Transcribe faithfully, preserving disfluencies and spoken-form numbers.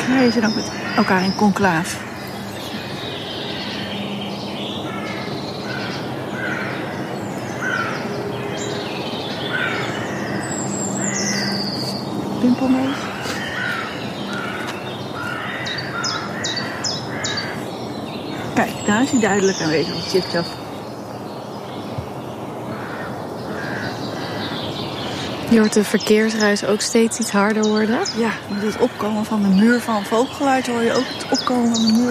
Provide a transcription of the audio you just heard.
Wij zijn ook met elkaar in conclaaf. Pimpelneus. Kijk, daar is hij duidelijk aanwezig op TikTok. Je hoort de verkeersruis ook steeds iets harder worden. Ja, met het opkomen van de muur van het vogelgeluid hoor je ook het opkomen van de muur.